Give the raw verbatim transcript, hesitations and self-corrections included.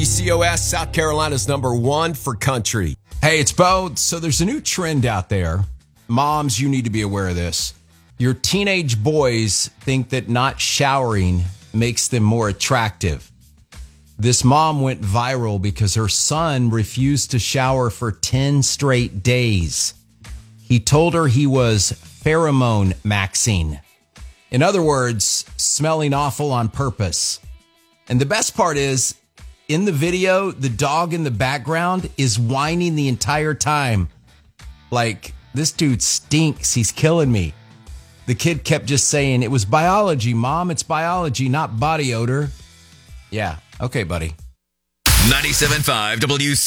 W C O S, South Carolina's number one for country. Hey, it's Bo. So there's a new trend out there. Moms, you need to be aware of this. Your teenage boys think that not showering makes them more attractive. This mom went viral because her son refused to shower for ten straight days. He told her he was pheromone maxing. In other words, smelling awful on purpose. And the best part is, in the video, the dog in the background is whining the entire time. Like, this dude stinks. He's killing me. The kid kept just saying, it was biology, Mom. It's biology, not body odor. Yeah. Okay, buddy. ninety-seven point five W